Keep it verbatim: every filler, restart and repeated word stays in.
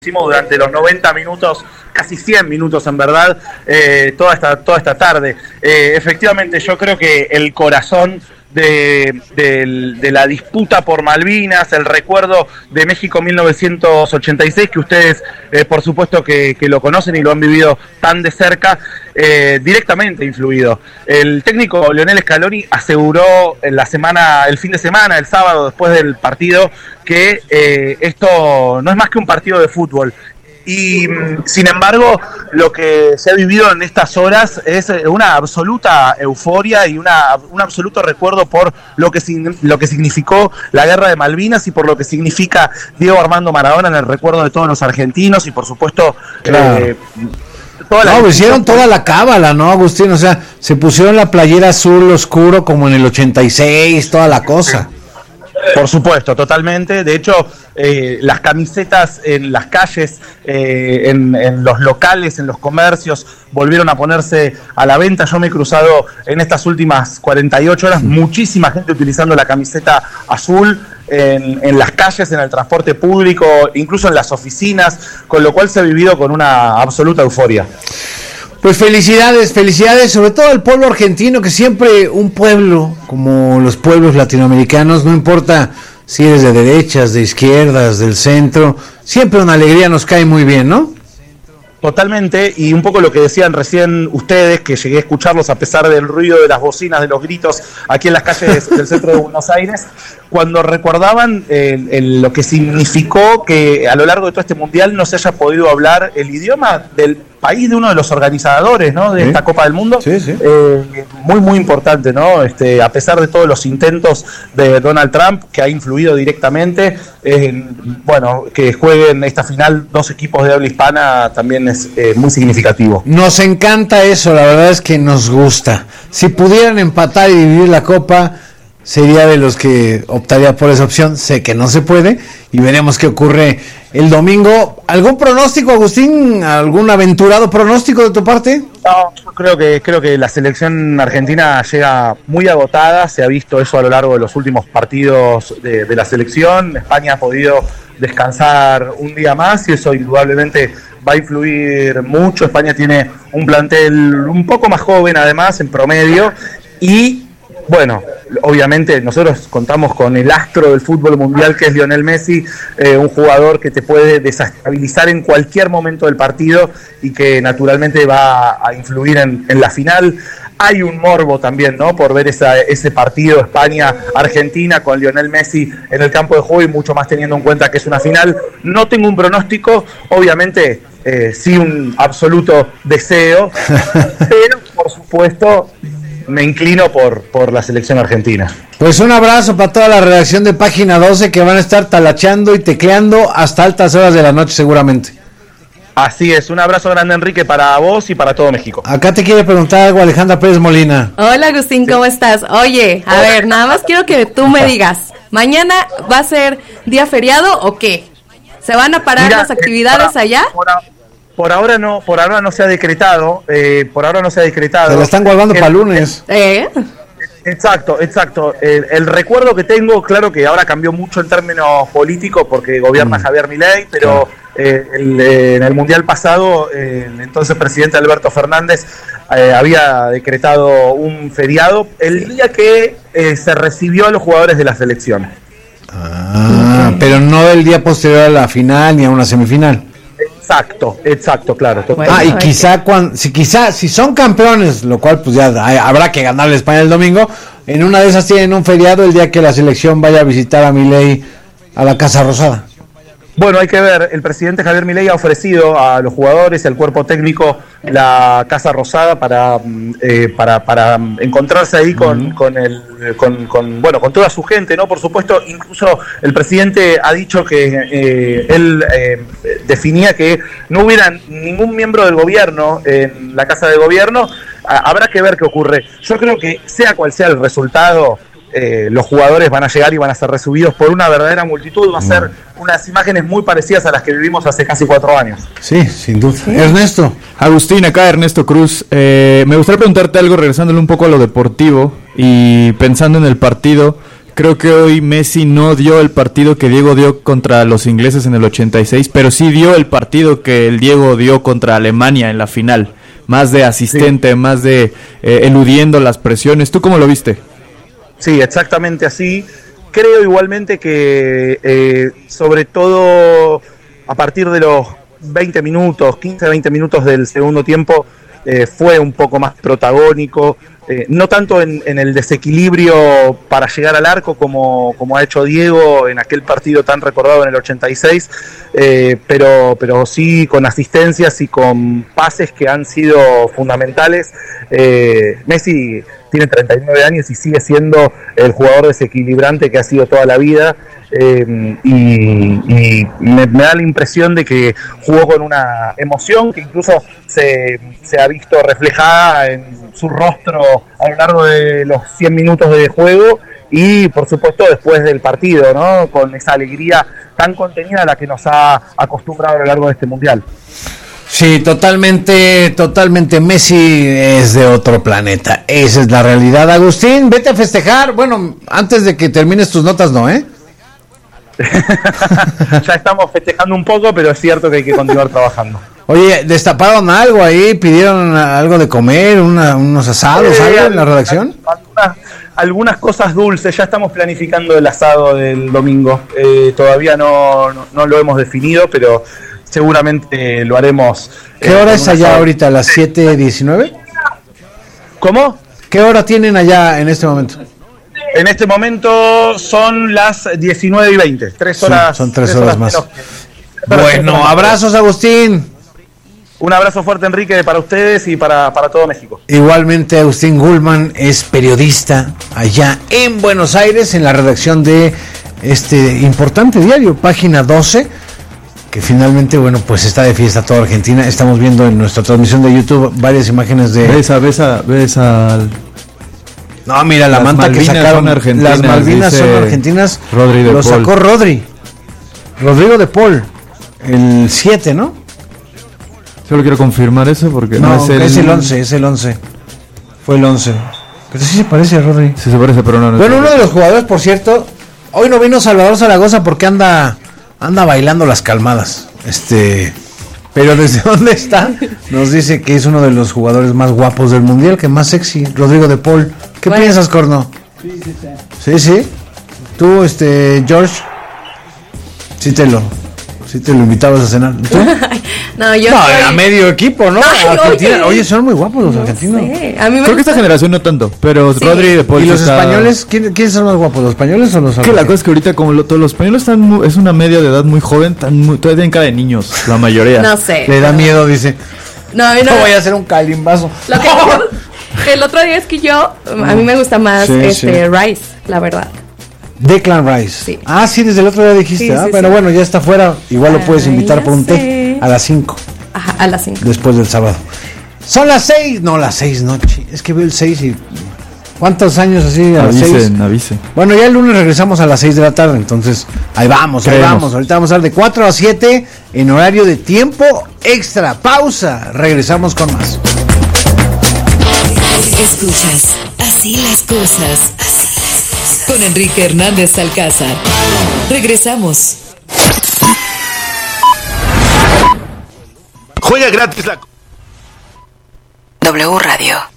Hicimos durante los noventa minutos, casi cien minutos en verdad, eh, toda esta toda esta tarde. Eh, efectivamente, yo creo que el corazón de, de, de la disputa por Malvinas, el recuerdo de México mil novecientos ochenta y seis, que ustedes eh, por supuesto que, que lo conocen y lo han vivido tan de cerca, eh, directamente influido. El técnico Lionel Scaloni aseguró en la semana, el fin de semana, el sábado después del partido, que eh, esto no es más que un partido de fútbol. Y sin embargo, lo que se ha vivido en estas horas es una absoluta euforia y una, un absoluto recuerdo por lo que, lo que significó la guerra de Malvinas y por lo que significa Diego Armando Maradona en el recuerdo de todos los argentinos y por supuesto... Claro. Eh, toda la no, hicieron toda la cábala, ¿no, Agustín? O sea, se pusieron la playera azul oscuro como en el ochenta y seis, toda la cosa. Por supuesto, totalmente. De hecho, eh, las camisetas en las calles, eh, en, en los locales, en los comercios, volvieron a ponerse a la venta. Yo me he cruzado en estas últimas cuarenta y ocho horas muchísima gente utilizando la camiseta azul en, en las calles, en el transporte público, incluso en las oficinas, con lo cual se ha vivido con una absoluta euforia. Pues felicidades, felicidades, sobre todo al pueblo argentino, que siempre un pueblo, como los pueblos latinoamericanos, no importa si eres de derechas, de izquierdas, del centro, siempre una alegría nos cae muy bien, ¿no? Totalmente, y un poco lo que decían recién ustedes, que llegué a escucharlos a pesar del ruido de las bocinas, de los gritos aquí en las calles del centro de Buenos Aires, cuando recordaban el, el, lo que significó que a lo largo de todo este mundial no se haya podido hablar el idioma del país de uno de los organizadores, ¿no?, de sí. esta Copa del Mundo. Sí, sí. Eh, muy, muy importante, ¿no? Este, a pesar de todos los intentos de Donald Trump, que ha influido directamente, eh, bueno, que jueguen esta final dos equipos de habla hispana también es eh, muy significativo. Nos encanta eso, la verdad es que nos gusta. Si pudieran empatar y dividir la Copa, sería de los que optaría por esa opción. Sé que no se puede y veremos qué ocurre el domingo. ¿Algún pronóstico, Agustín? ¿Algún aventurado pronóstico de tu parte? No, yo creo que creo que la selección argentina llega muy agotada. Se ha visto eso a lo largo de los últimos partidos de, de la selección. España ha podido descansar un día más y eso indudablemente va a influir mucho. España tiene un plantel un poco más joven además en promedio y bueno, obviamente nosotros contamos con el astro del fútbol mundial que es Lionel Messi, eh, un jugador que te puede desestabilizar en cualquier momento del partido y que naturalmente va a influir en, en la final. Hay un morbo también, ¿no?, por ver esa, ese partido España-Argentina con Lionel Messi en el campo de juego y mucho más teniendo en cuenta que es una final. No tengo un pronóstico, obviamente eh, sí un absoluto deseo, pero por supuesto me inclino por, por la selección argentina. Pues un abrazo para toda la redacción de Página doce que van a estar talacheando y tecleando hasta altas horas de la noche seguramente. Así es, un abrazo grande, Enrique, para vos y para todo México. Acá te quiere preguntar algo Alejandra Pérez Molina. Hola Agustín, ¿cómo sí. estás? Oye, a ver, nada más quiero que tú me digas, ¿mañana va a ser día feriado o qué? ¿Se van a parar Mira, las actividades eh, para, allá? Para, Por ahora no, por ahora no se ha decretado, eh, por ahora no se ha decretado. Se lo están guardando para lunes. ¿Eh? Exacto, exacto. El, el recuerdo que tengo, claro que ahora cambió mucho en términos políticos porque gobierna mm. Javier Milei, pero eh, el, eh, en el mundial pasado eh, el entonces presidente Alberto Fernández eh, había decretado un feriado el día que eh, se recibió a los jugadores de la selección. Ah, okay. Pero no el día posterior a la final ni a una semifinal. Exacto, exacto, claro. Bueno, ah, y quizá cuando, si quizá si son campeones, lo cual pues ya hay, habrá que ganarle a España el domingo, en una de esas tienen un feriado el día que la selección vaya a visitar a Milei a la Casa Rosada. Bueno, hay que ver, el presidente Javier Milei ha ofrecido a los jugadores y al cuerpo técnico la Casa Rosada para eh, para, para encontrarse ahí con, uh-huh. con el con, con bueno con toda su gente, ¿no? Por supuesto, incluso el presidente ha dicho que eh, él eh, definía que no hubiera ningún miembro del gobierno en la Casa de Gobierno. Habrá que ver qué ocurre. Yo creo que sea cual sea el resultado, Eh, los jugadores van a llegar y van a ser recibidos por una verdadera multitud. Va a ser unas imágenes muy parecidas a las que vivimos hace casi cuatro años. Sí, sin duda. Ernesto. Agustín, acá Ernesto Cruz. Eh, me gustaría preguntarte algo, regresándole un poco a lo deportivo y pensando en el partido Creo que hoy Messi no dio el partido que Diego dio contra los ingleses en el ochenta y seis, pero sí dio el partido que el Diego dio contra Alemania en la final. Más de asistente, sí. más de eh, eludiendo las presiones. ¿Tú cómo lo viste? Sí, exactamente así. Creo igualmente que eh, sobre todo a partir de los veinte minutos, quince a veinte minutos del segundo tiempo, eh, fue un poco más protagónico. Eh, no tanto en, en el desequilibrio para llegar al arco como, como ha hecho Diego en aquel partido tan recordado en el ochenta y seis, eh, pero, pero sí con asistencias y con pases que han sido fundamentales. Eh, Messi tiene treinta y nueve años y sigue siendo el jugador desequilibrante que ha sido toda la vida. Eh, y, y me, me da la impresión de que jugó con una emoción que incluso se, se ha visto reflejada en su rostro a lo largo de los cien minutos de juego y por supuesto después del partido, ¿no? Con esa alegría tan contenida a la que nos ha acostumbrado a lo largo de este mundial. Sí, totalmente, totalmente. Messi es de otro planeta. Esa es la realidad. Agustín, vete a festejar. Bueno, antes de que termines tus notas, no, ¿eh? Ya estamos festejando un poco, pero es cierto que hay que continuar trabajando. Oye, ¿destaparon algo ahí? ¿Pidieron algo de comer? Una, ¿Unos asados? Eh, ¿Algo en la redacción? Algunas, algunas cosas dulces. Ya estamos planificando el asado del domingo. Eh, todavía no, no, no lo hemos definido, pero seguramente lo haremos. ¿Qué eh, hora es allá asado. Ahorita? ¿Las siete diecinueve? ¿Cómo? ¿Qué hora tienen allá en este momento? En este momento son las diecinueve y veinte. Tres horas. Son, son tres, tres horas, horas más. Menos. Bueno, abrazos, Agustín. Un abrazo fuerte, Enrique, para ustedes y para, para todo México. Igualmente, Agustín Gulman es periodista allá en Buenos Aires, en la redacción de este importante diario, Página doce, que finalmente, bueno, pues está de fiesta toda Argentina. Estamos viendo en nuestra transmisión de YouTube varias imágenes de... Besa, besa, besa al... No, mira, la las manta Malvinas que sacaron, son argentinas, las Malvinas son argentinas, Rodri de lo Paul. Sacó Rodri, Rodrigo de Paul, el siete, ¿no? Solo quiero confirmar eso porque no, no es el... es el once, es el once, fue el once, pero sí se parece a Rodri. Sí se parece, pero no. no bueno, es uno de los jugadores, por cierto, hoy no vino Salvador Zaragoza porque anda, anda bailando las calmadas, este... Pero desde dónde está, nos dice que es uno de los jugadores más guapos del mundial, que más sexy, Rodrigo de Paul. ¿Qué bueno. piensas, Corno? Sí, sí, sí. Sí, sí. Tú, este, George, sí te lo, sí te lo invitabas a cenar. ¿Tú? no, yo no, soy... a medio equipo, ¿no? Ay, Argentina. oye. oye, son muy guapos los no argentinos. Sé. A mí me Creo que esta generación no tanto, pero sí. Rodri de Paul. ¿Y los está... españoles? ¿Quién, ¿Quiénes son más guapos, los españoles o los argentinos? Que la cosa es que ahorita como lo, todos los españoles están muy, es una media de edad muy joven, están muy, todavía tienen cara de niños, la mayoría. No sé. Le da miedo, dice. No, a mí no. No voy a hacer un calimbazo. Lo que el otro día es que yo, a mí me gusta más sí, este sí. Rice, la verdad. Declan Rice. Sí. Ah, sí, desde el otro día dijiste, sí, ah, sí, pero sí. Bueno, ya está fuera. Igual Ay, lo puedes invitar por un té a las cinco. Ajá, a las cinco. Después del sábado. Son las seis. No, las seis, no. Es que veo el seis y... ¿Cuántos años así a avisen, las seis? Avisen. Bueno, ya el lunes regresamos a las seis de la tarde, entonces ahí vamos, ahí Creemos. vamos. Ahorita vamos a dar de cuatro a siete en horario de tiempo extra. Pausa. Regresamos con más. Escuchas Así las cosas. Así las cosas. Con Enrique Hernández Alcázar. Regresamos. Juega gratis la... W Radio.